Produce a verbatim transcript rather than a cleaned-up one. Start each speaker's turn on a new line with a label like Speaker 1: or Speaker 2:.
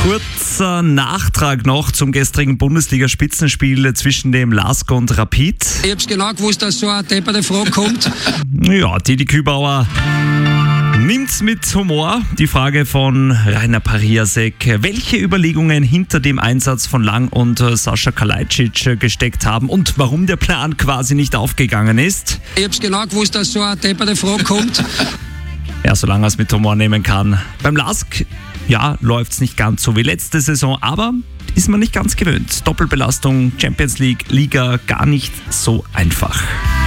Speaker 1: Kurzer Nachtrag noch zum gestrigen Bundesliga-Spitzenspiel zwischen dem LASK und Rapid.
Speaker 2: Ich hab's genau gewusst, dass so eine depperte Frage kommt.
Speaker 1: Ja, Didi Kübauer nimmt's mit Humor. Die Frage von Rainer Pariasek, welche Überlegungen hinter dem Einsatz von Lang und Sascha Kalajdzic gesteckt haben und warum der Plan quasi nicht aufgegangen ist.
Speaker 2: Ich hab's genau gewusst, dass so eine depperte Frage kommt.
Speaker 1: Ja, solange er es mit Humor nehmen kann. Beim LASK, ja, läuft's nicht ganz so wie letzte Saison, aber ist man nicht ganz gewöhnt. Doppelbelastung, Champions League, Liga, gar nicht so einfach.